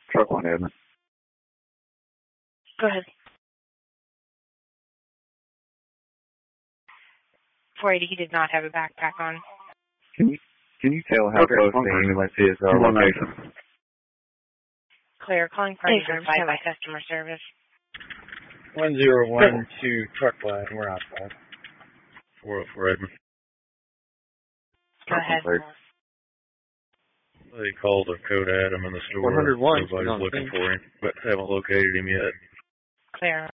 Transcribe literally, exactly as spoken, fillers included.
Truck line admin. Go ahead. four eighty, he did not have a backpack on. Can you can you tell how Okay, close okay. the ambulance is to our location? Clear. Calling party verified by customer service. One zero one two truck line. We're outside. four oh four admin. Go ahead. They called a code Adam in the store. one oh one. Nobody's looking for him, but haven't located him yet. Clear.